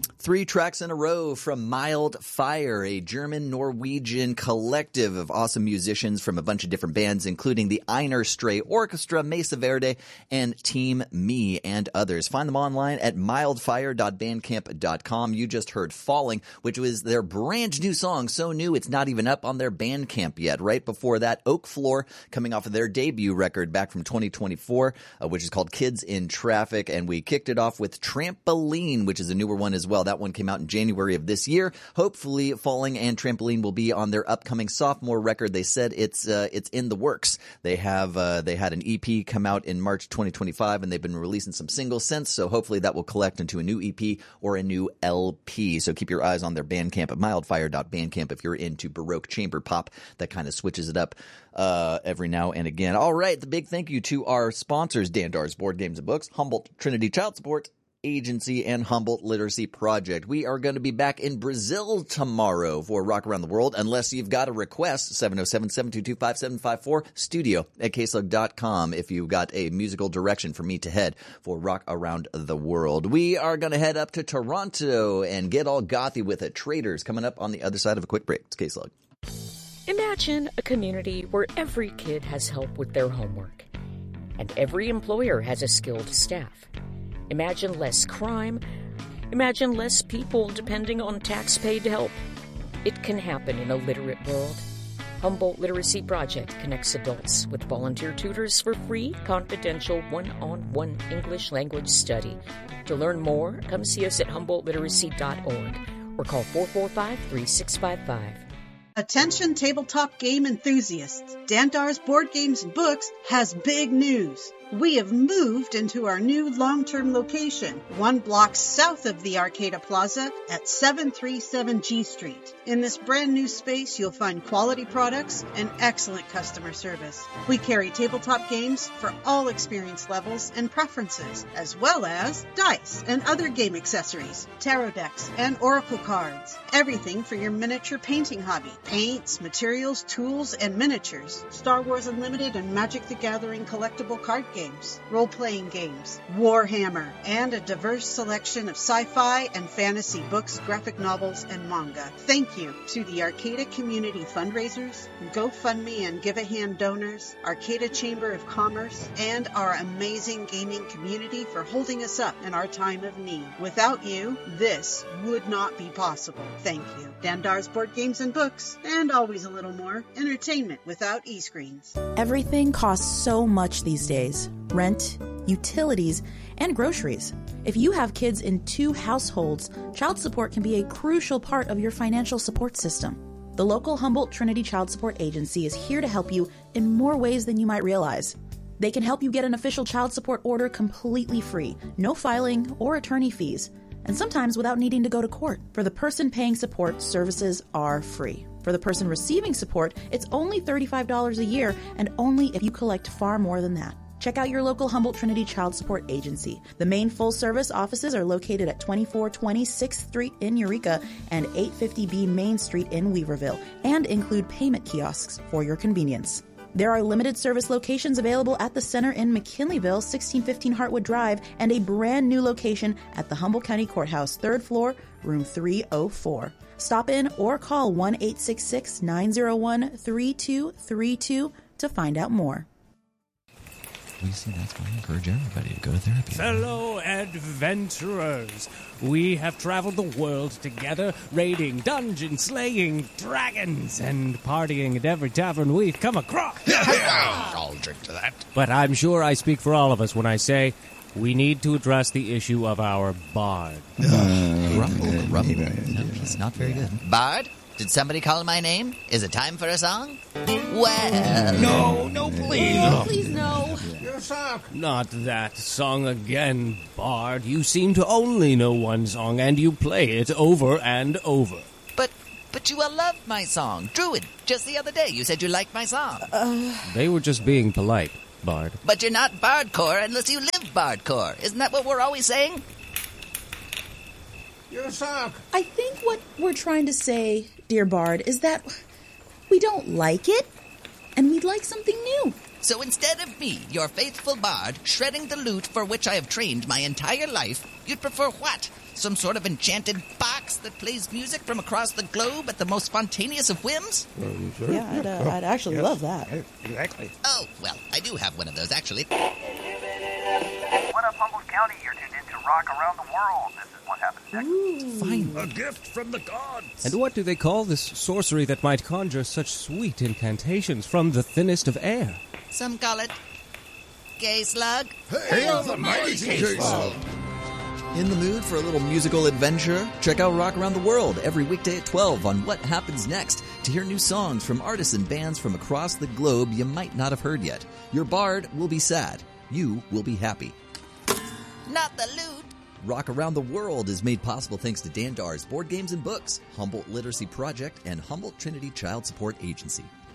3 tracks in a row from Mild Fire, a German-Norwegian collective of awesome musicians from a bunch of different bands, including the Einer Stray Orchestra, Mesa Verde, and Team Me, and others. Find them online at mildfire.bandcamp.com. You just heard Falling, which was their brand new song, so new it's not even up on their Bandcamp yet. Right before that, Oak Floor, coming off of their debut record back from 2024, which is called Kids in Traffic, and we kicked it off with Trampoline, which is a newer one as well. That one came out in January of this year. Hopefully, Falling and Trampoline will be on their upcoming sophomore record. They said it's in the works. They had an EP come out in March 2025, and they've been releasing some singles since, so hopefully that will collect into a new EP or a new LP. So keep your eyes on their Bandcamp at mildfire.bandcamp if you're into Baroque chamber pop that kind of switches it up every now and again. All right, the big thank you to our sponsors, Dandar's Board Games and Books, Humboldt Trinity Child Support Agency, and Humboldt Literacy Project. We are going to be back in Brazil tomorrow for Rock Around the World, unless you've got a request. 707-722-5754, studio at kslug.com if you've got a musical direction for me to head for Rock Around the World. We are going to head up to Toronto and get all gothy with it. Traders coming up on the other side of a quick break. It's Kslug. Imagine a community where every kid has help with their homework and every employer has a skilled staff. Imagine less crime. Imagine less people depending on tax-paid help. It can happen in a literate world. Humboldt Literacy Project connects adults with volunteer tutors for free, confidential, one-on-one English language study. To learn more, come see us at humboldtliteracy.org or call 445-3655. Attention tabletop game enthusiasts. Dandar's Board Games and Books has big news. We have moved into our new long-term location, 1 block south of the Arcata Plaza at 737 G Street. In this brand new space, you'll find quality products and excellent customer service. We carry tabletop games for all experience levels and preferences, as well as dice and other game accessories, tarot decks, and oracle cards. Everything for your miniature painting hobby. Paints, materials, tools, and miniatures. Star Wars Unlimited and Magic the Gathering collectible card games, role-playing games, Warhammer, and a diverse selection of sci-fi and fantasy books, graphic novels, and manga. Thank you to the Arcata Community Fundraisers, GoFundMe and Give a Hand donors, Arcata Chamber of Commerce, and our amazing gaming community for holding us up in our time of need. Without you, this would not be possible. Thank you. Dandar's Board Games and Books, and always a little more entertainment without e-screens. Everything costs so much these days. Rent, utilities, and groceries. If you have kids in 2 households, child support can be a crucial part of your financial support system. The local Humboldt Trinity Child Support Agency is here to help you in more ways than you might realize. They can help you get an official child support order completely free, no filing or attorney fees, and sometimes without needing to go to court. For the person paying support, services are free. For the person receiving support, it's only $35 a year, and only if you collect far more than that. Check out your local Humboldt Trinity Child Support Agency. The main full-service offices are located at 2420 6th Street in Eureka and 850B Main Street in Weaverville, and include payment kiosks for your convenience. There are limited service locations available at the center in McKinleyville, 1615 Hartwood Drive, and a brand new location at the Humboldt County Courthouse, 3rd floor, room 304. Stop in or call 1-866-901-3232 to find out more. We see that's why I encourage everybody to go to therapy. Fellow adventurers, we have traveled the world together, raiding, dungeon slaying, dragons, and partying at every tavern we've come across. I'll drink to that. But I'm sure I speak for all of us when I say we need to address the issue of our bard. Grumble. No, he's not very good. Bard? Did somebody call my name? Is it time for a song? Well... No, please. Oh, please, no. You suck. Not that song again, Bard. You seem to only know one song, and you play it over and over. But you all loved my song. Druid, just the other day you said you liked my song. They were just being polite, Bard. But you're not Bardcore unless you live Bardcore. Isn't that what we're always saying? You suck. I think what we're trying to say, dear Bard, is that we don't like it, and we'd like something new. So instead of me, your faithful bard, shredding the lute for which I have trained my entire life, you'd prefer what? Some sort of enchanted box that plays music from across the globe at the most spontaneous of whims? Sure. Yeah, I'd actually love that. Exactly. Oh, well, I do have one of those, actually. What up, Humboldt County? You're tuned in to Rock Around the World. This is what happens next. Fine. A gift from the gods. And what do they call this sorcery that might conjure such sweet incantations from the thinnest of air? Some call it gay slug. Hail the mighty K-Slug. In the mood for a little musical adventure? Check out Rock Around the World every weekday at 12 on What Happens Next to hear new songs from artists and bands from across the globe you might not have heard yet. Your bard will be sad. You will be happy. Not the loot. Rock Around the World is made possible thanks to Dan Dar's Board Games and Books, Humboldt Literacy Project, and Humboldt Trinity Child Support Agency.